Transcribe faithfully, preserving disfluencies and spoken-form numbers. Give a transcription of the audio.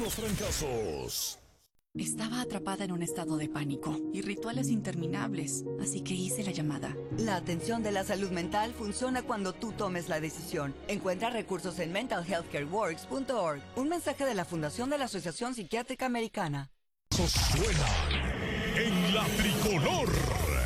los trancazos. Estaba atrapada en un estado de pánico y rituales interminables, así que hice la llamada. La atención de la salud mental funciona cuando tú tomes la decisión. Encuentra recursos en mental health care works punto org. Un mensaje de la Fundación de la Asociación Psiquiátrica Americana. Suenan en la tricolor.